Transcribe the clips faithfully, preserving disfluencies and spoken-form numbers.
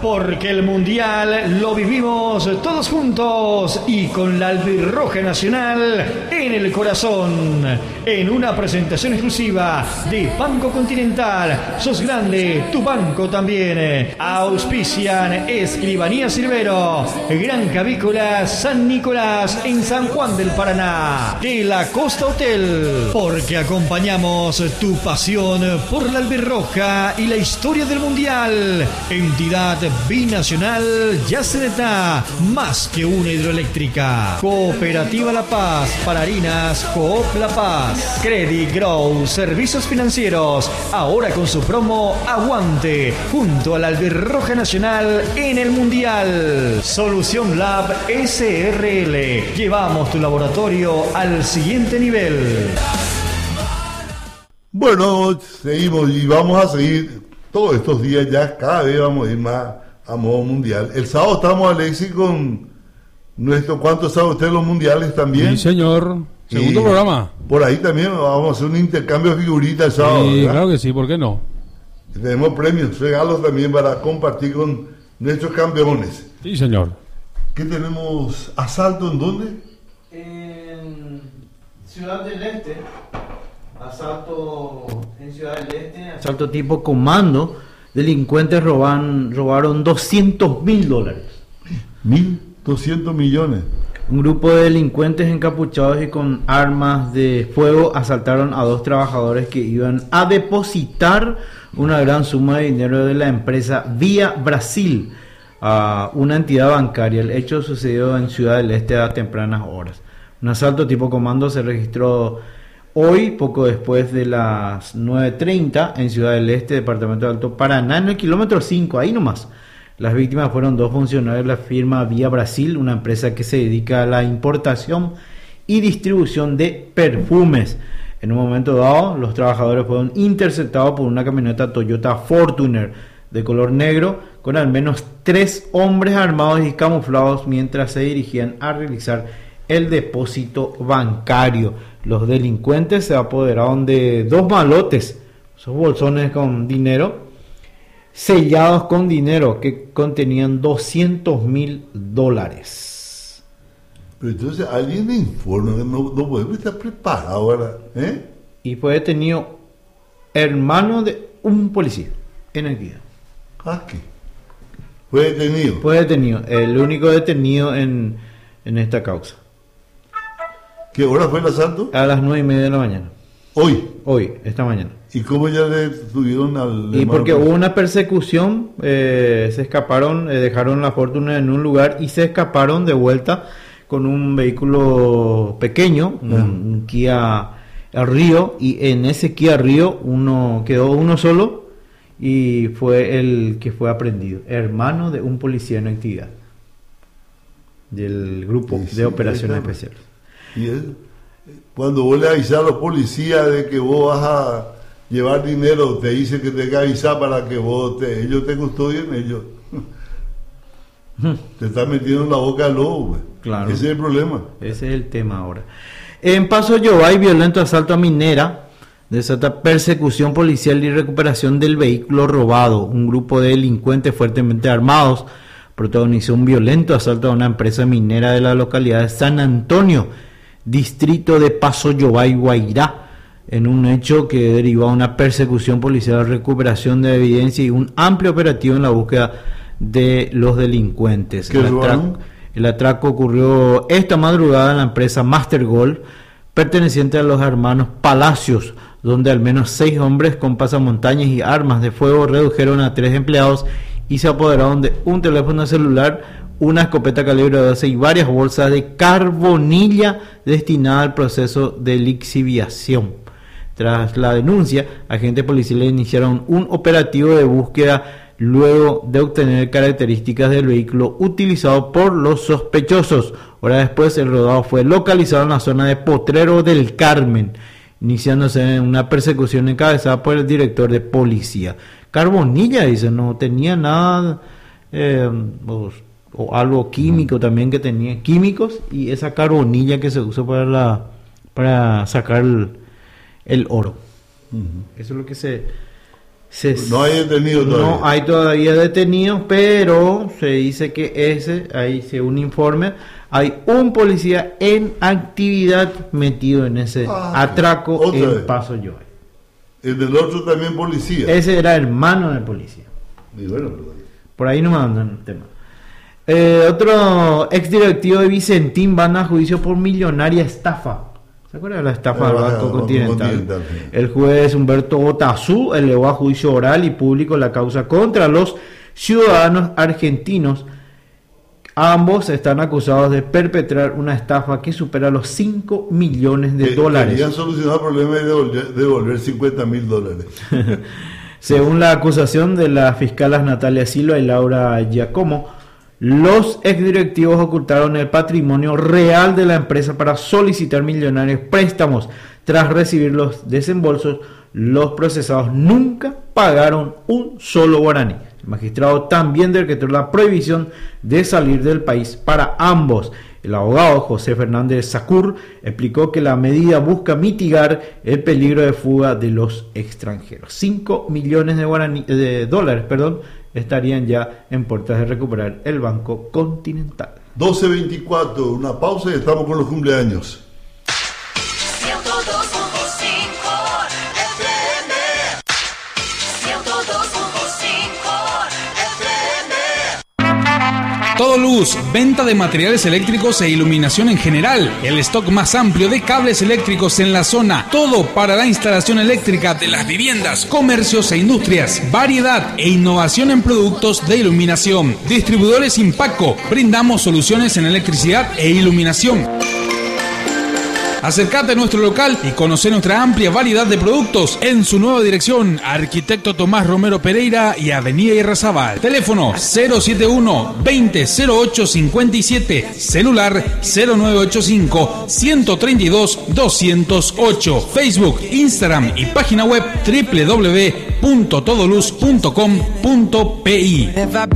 porque el Mundial lo vivimos todos juntos y con la albirroja nacional en el corazón. En una presentación exclusiva de Banco Continental. Sos grande, tu banco también. Auspician Escribanía Silvero, Granja Avícola San Nicolás en San Juan del Paraná. De la Costa Hotel, porque acompañamos tu pasión por la albirroja y la historia del Mundial. Entidad binacional Yaceneta, más que una hidroeléctrica. Cooperativa La Paz, para harinas Coop La Paz. Credit Grow, servicios financieros, ahora con su promo Aguante, junto a la albirroja nacional en el Mundial. Solución Lab S R L, llevamos tu laboratorio al siguiente nivel. Bueno, seguimos y vamos a seguir todos estos días, ya cada vez vamos a ir más a modo mundial. El sábado estamos, Alexis, con nuestro ¿cuánto sabe usted de los mundiales también? Sí, señor. Segundo y programa. Por ahí también vamos a hacer un intercambio de figuritas el sábado. Sí, ¿verdad? claro que sí, ¿por qué no? Y tenemos premios, regalos también para compartir con nuestros campeones. Sí, señor. ¿Qué tenemos? ¿Asalto en dónde? En Ciudad del Este. Asalto en Ciudad del Este. Asalto tipo comando. Delincuentes roban, robaron doscientos mil dólares. Mil doscientos millones. Un grupo de delincuentes encapuchados y con armas de fuego asaltaron a dos trabajadores que iban a depositar una gran suma de dinero de la empresa Vía Brasil a una entidad bancaria. El hecho sucedió en Ciudad del Este a tempranas horas. Un asalto tipo comando se registró hoy, poco después de las nueve treinta, en Ciudad del Este, departamento de Alto Paraná, en el kilómetro cinco, ahí nomás. Las víctimas fueron dos funcionarios de la firma Vía Brasil, una empresa que se dedica a la importación y distribución de perfumes. En un momento dado, los trabajadores fueron interceptados por una camioneta Toyota Fortuner de color negro con al menos tres hombres armados y camuflados mientras se dirigían a realizar el depósito bancario. Los delincuentes se apoderaron de dos malotes, esos bolsones con dinero, sellados con dinero que contenían doscientos mil dólares. Pero entonces alguien me informa que no, no puede estar preparado, ¿verdad? ¿Eh? Y fue detenido hermano de un policía en actividad. ¿Ah, qué? Fue detenido. Fue detenido, el único detenido en, en esta causa. ¿Qué hora fue el asalto? A las nueve y media de la mañana. Hoy. Hoy, esta mañana. ¿Y cómo ya le tuvieron al... Y porque hubo una persecución, eh, se escaparon, eh, dejaron la fortuna en un lugar y se escaparon de vuelta con un vehículo pequeño, un, un Kia Río, y en ese Kia Río uno quedó uno solo y fue el que fue aprendido, hermano de un policía en actividad del grupo Sí, sí, de operaciones está. especiales. Y es, cuando vos le avisás a los policías de que vos vas a llevar dinero, te dice que te que avisar para que vos te, ellos te custodien, ellos te están metiendo en la boca al lobo, güey. Claro. Ese es el problema. Ese es el tema ahora. En Paso Yobay, violento asalto a minera, desata persecución policial y recuperación del vehículo robado. Un grupo de delincuentes fuertemente armados protagonizó un violento asalto a una empresa minera de la localidad de San Antonio, distrito de Paso Yobay, Guairá, en un hecho que derivó a una persecución policial, recuperación de evidencia y un amplio operativo en la búsqueda de los delincuentes. ¿Qué El robaron? atraco, el atraco ocurrió esta madrugada en la empresa Master Gold, perteneciente a los hermanos Palacios, donde al menos seis hombres con pasamontañas y armas de fuego redujeron a tres empleados y se apoderaron de un teléfono celular, una escopeta calibre doce y varias bolsas de carbonilla destinada al proceso de lixiviación. Tras la denuncia, agentes policiales iniciaron un operativo de búsqueda luego de obtener características del vehículo utilizado por los sospechosos. Horas después, el rodado fue localizado en la zona de Potrero del Carmen, iniciándose una persecución encabezada por el director de policía. Carbonilla, dice, no tenía nada, eh, o, o algo químico también que tenía, químicos, y esa carbonilla que se usa para la para sacar el, el oro. Uh-huh. Eso es lo que se Se- No hay detenidos todavía. No hay todavía detenidos, pero se dice que ese, ahí se un informe, hay un policía en actividad metido en ese Ah, atraco otra en vez. Paso Llobet. El del otro también policía. Ese era hermano del policía. Y bueno, pero- Por ahí no me mandan el tema. Eh, otro exdirectivo de Vicentín van a juicio por millonaria estafa. ¿Se acuerdan de la estafa Ah, del Banco Banco Continental? Continental, sí. El juez Humberto Botazú elevó a juicio oral y público la causa contra los ciudadanos argentinos. Ambos están acusados de perpetrar una estafa que supera los cinco millones de que dólares. Querían solucionar el problema de devolver, devolver cincuenta mil dólares. Según la acusación de las fiscalas Natalia Silva y Laura Giacomo, los exdirectivos ocultaron el patrimonio real de la empresa para solicitar millonarios préstamos. Tras recibir los desembolsos, los procesados nunca pagaron un solo guaraní. El magistrado también decretó la prohibición de salir del país para ambos. El abogado José Fernández Sacur explicó que la medida busca mitigar el peligro de fuga de los extranjeros. cinco millones de, guaraní, de dólares perdón, estarían ya en puertas de recuperar el Banco Continental. doce veinticuatro, una pausa y estamos con los cumpleaños. ciento dos punto cinco F M. ciento dos punto cinco F M. Todo Luz, venta de materiales eléctricos e iluminación en general. El stock más amplio de cables eléctricos en la zona. Todo para la instalación eléctrica de las viviendas, comercios e industrias. Variedad e innovación en productos de iluminación. Distribuidores Impaco. Brindamos soluciones en electricidad e iluminación. Acércate a nuestro local y conoce nuestra amplia variedad de productos en su nueva dirección, Arquitecto Tomás Romero Pereira y Avenida Irrazabal. Teléfono cero setenta y uno, veinte, cero ocho cincuenta y siete, celular cero nueve ochenta y cinco, ciento treinta y dos, doscientos ocho, Facebook, Instagram y página web doble u doble u doble u punto todoluz punto com punto pi.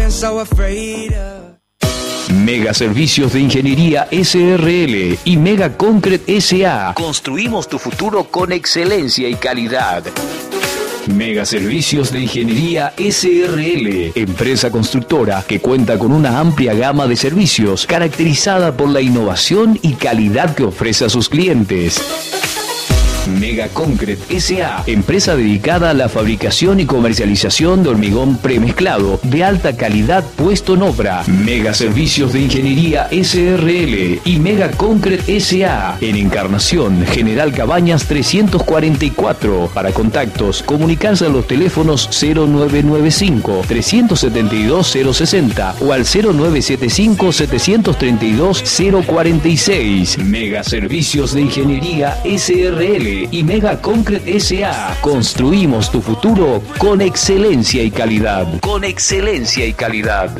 Mega Servicios de Ingeniería S R L y Mega Concrete S A. Construimos tu futuro con excelencia y calidad. Mega Servicios de Ingeniería S R L, empresa constructora que cuenta con una amplia gama de servicios caracterizada por la innovación y calidad que ofrece a sus clientes. Mega Concrete S A, empresa dedicada a la fabricación y comercialización de hormigón premezclado de alta calidad puesto en obra. Mega Servicios de Ingeniería S R L y Mega Concrete S A en Encarnación, General Cabañas trescientos cuarenta y cuatro. Para contactos, comunicarse a los teléfonos cero nueve nueve cinco, tres siete dos, cero sesenta o al cero nueve siete cinco, siete tres dos, cero cuarenta y seis. Mega Servicios de Ingeniería S R L y Mega Concrete S A. Construimos tu futuro con excelencia y calidad. Con excelencia y calidad.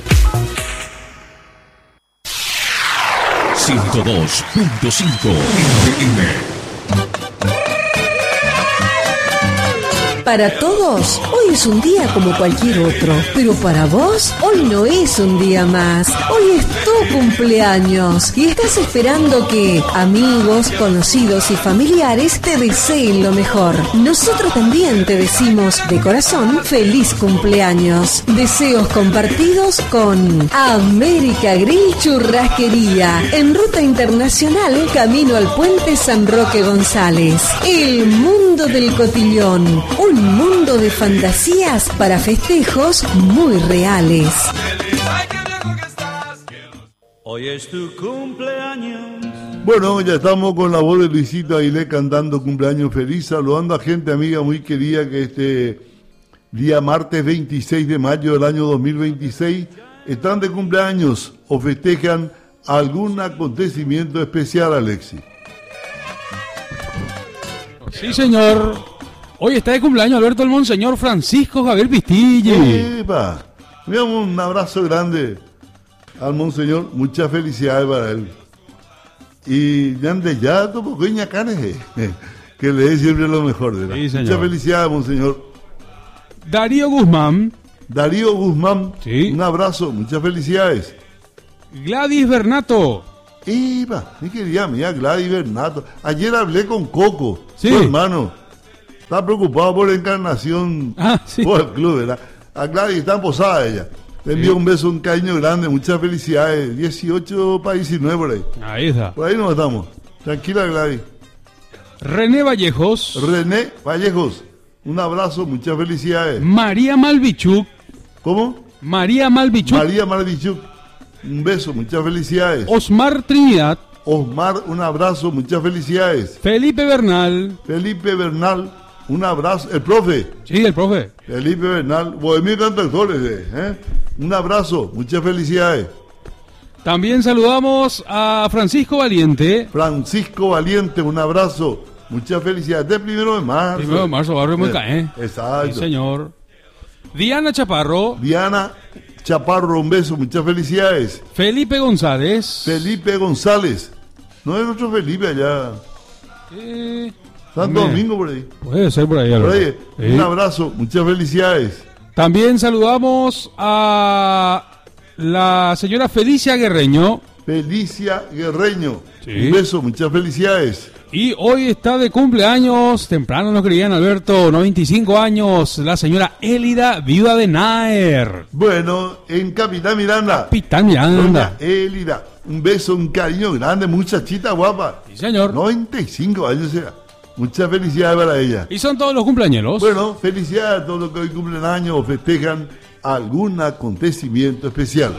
ciento dos punto cinco F M. Para todos, hoy es un día como cualquier otro, pero para vos, hoy no es un día más. Hoy es tu cumpleaños y estás esperando que amigos, conocidos y familiares te deseen lo mejor. Nosotros también te decimos de corazón feliz cumpleaños. Deseos compartidos con América Grill Churrasquería, en ruta internacional, camino al puente San Roque González. El mundo del cotillón, un mundo de fantasías para festejos muy reales. Hoy es tu cumpleaños. Bueno, ya estamos con la voz de Luisito Aguilé cantando cumpleaños feliz, saludando a gente amiga muy querida que este día martes veintiséis de mayo del año dos mil veintiséis están de cumpleaños o festejan algún acontecimiento especial, Alexis. Sí, señor. Hoy está de cumpleaños Alberto el Monseñor Francisco Javier Pistilli. ¡Epa! Enviamos un abrazo grande al Monseñor, muchas felicidades para él. Y de ya tomo coña canes, que le dé siempre lo mejor de Sí, señor. Muchas felicidades, Monseñor. Darío Guzmán. Darío Guzmán, Sí. un abrazo, muchas felicidades. Gladys Bernato. Iba, mi querida mía Gladys Bernato. Ayer hablé con Coco, Sí. su hermano. está preocupado por la encarnación Ah, sí. por el club, ¿verdad? A Gladys está en Posada ella. Le envío un beso, un cariño grande, muchas felicidades. dieciocho para diecinueve por ahí. Ahí está. Por ahí nos estamos. Tranquila, Gladys. René Vallejos. René Vallejos, un abrazo, muchas felicidades. María Malvichuk. ¿Cómo? María Malvichuk. María Malvichuk, un beso, muchas felicidades. Osmar Trinidad. Osmar, un abrazo, muchas felicidades. Felipe Bernal. Felipe Bernal, un abrazo. El profe. Sí, el profe. Felipe Bernal, Bohemio Cantactores, ¿eh? Un abrazo, muchas felicidades. También saludamos a Francisco Valiente. Francisco Valiente, un abrazo, muchas felicidades. De primero de marzo. Primero de marzo, barrio muy Eh, cae. Exacto. Sí, señor. Diana Chaparro. Diana Chaparro, un beso, muchas felicidades. Felipe González. Felipe González. No es otro Felipe allá. Eh, Santo me- Domingo por ahí. Puede ser por ahí. Por Alberto. ahí. Sí. Un abrazo, muchas felicidades. También saludamos a la señora Felicia Guerreño. Felicia Guerreño. Sí. Un beso, muchas felicidades. Y hoy está de cumpleaños, temprano nos creían, Alberto, noventa y cinco años, la señora Élida, viuda de Naer. Bueno, en Capitán Miranda. Capitán Miranda. Doña Élida, un beso, un cariño grande, muchachita guapa. Sí, señor. noventa y cinco años será. Muchas felicidades para ella. Y son todos los cumpleañeros. Bueno, felicidades a todos los que hoy cumplen años o festejan algún acontecimiento especial.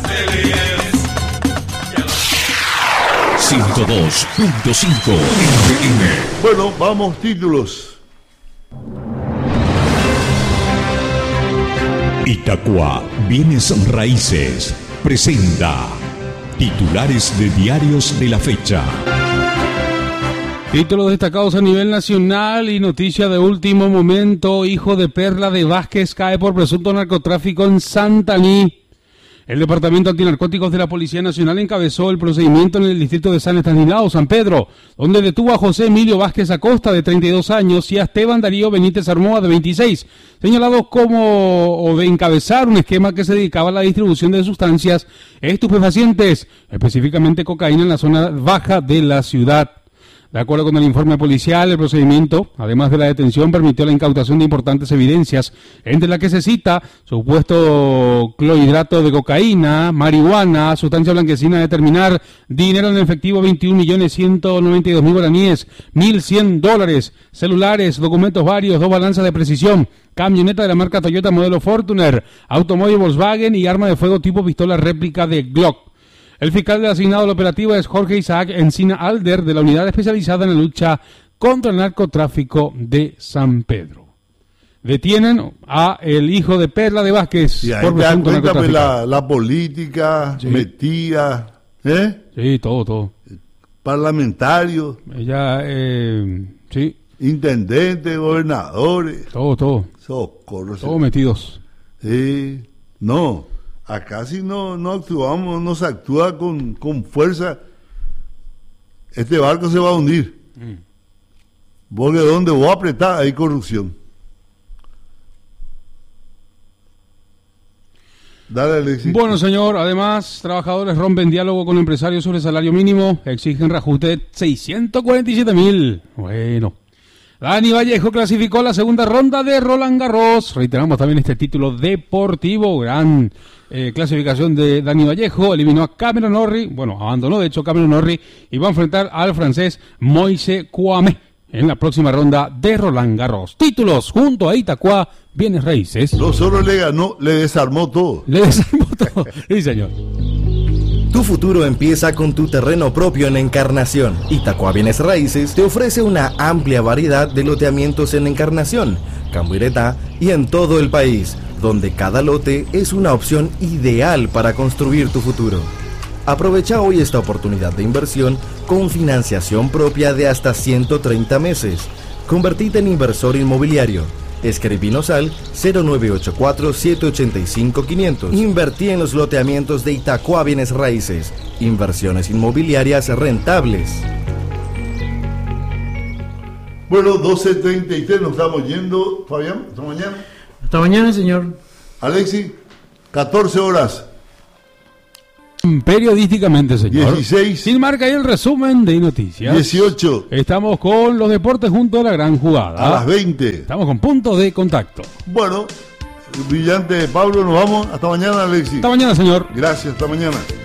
ciento dos punto cinco F M. Bueno, vamos, títulos. Itacua Bienes Raíces presenta titulares de diarios de la fecha. Títulos destacados a nivel nacional y noticia de último momento. Hijo de Perla de Vázquez cae por presunto narcotráfico en Santaní. El Departamento Antinarcóticos de la Policía Nacional encabezó el procedimiento en el distrito de San Estanislao, San Pedro, donde detuvo a José Emilio Vázquez Acosta, de treinta y dos años, y a Esteban Darío Benítez Armoa, de veintiséis, señalados como o de encabezar un esquema que se dedicaba a la distribución de sustancias estupefacientes, específicamente cocaína, en la zona baja de la ciudad. De acuerdo con el informe policial, el procedimiento, además de la detención, permitió la incautación de importantes evidencias, entre las que se cita supuesto clorhidrato de cocaína, marihuana, sustancia blanquecina a determinar, dinero en efectivo veintiún millones ciento noventa y dos mil guaraníes, mil cien dólares, celulares, documentos varios, dos balanzas de precisión, camioneta de la marca Toyota modelo Fortuner, automóvil Volkswagen y arma de fuego tipo pistola réplica de Glock. El fiscal asignado al operativo es Jorge Isaac Encina Alder, de la unidad especializada en la lucha contra el narcotráfico de San Pedro. Detienen a el hijo de Perla de Vázquez Y ahí por te das presunto cuenta pues, narcotráfico. la, la política Sí. metida, ¿eh? Sí, todo, todo. Parlamentarios, Ella, eh, sí, intendentes, gobernadores. todo, todo. Socorro. Todos metidos. Sí, no, acá sí no, no actuamos, no se actúa con, con fuerza. Este barco se va a hundir. Porque donde vos apretás hay corrupción. Dale, Alexis. Bueno, señor, además, trabajadores rompen diálogo con empresarios sobre salario mínimo, exigen reajuste de seiscientos cuarenta y siete mil. Bueno. Dani Vallejo clasificó la segunda ronda de Roland Garros. Reiteramos también este título deportivo. Gran eh, clasificación de Dani Vallejo. Eliminó a Cameron Norrie. Bueno, abandonó de hecho Cameron Norrie. Y va a enfrentar al francés Moise Kouame en la próxima ronda de Roland Garros. Títulos junto a Itacua Bienes Raíces. No solo le ganó, le desarmó todo. Le desarmó todo. Sí, señor. Tu futuro empieza con tu terreno propio en Encarnación. Itacua Bienes Raíces te ofrece una amplia variedad de loteamientos en Encarnación, Cambuiretá y en todo el país, donde cada lote es una opción ideal para construir tu futuro. Aprovecha hoy esta oportunidad de inversión con financiación propia de hasta ciento treinta meses. Convertite en inversor inmobiliario. Escribinos al cero nueve ocho cuatro siete ocho cinco quinientos. Invertí en los loteamientos de Itacua Bienes Raíces. Inversiones inmobiliarias rentables. Bueno, doce treinta y tres nos estamos yendo. Fabián, hasta mañana. Hasta mañana, señor. Alexis, catorce horas. Periodísticamente, señor. dieciséis. Sin marca y el resumen de noticias. dieciocho. Estamos con los deportes junto a la gran jugada. A las veinte. Estamos con puntos de contacto. Bueno, brillante Pablo, nos vamos. Hasta mañana, Alexis. Hasta mañana, señor. Gracias, hasta mañana.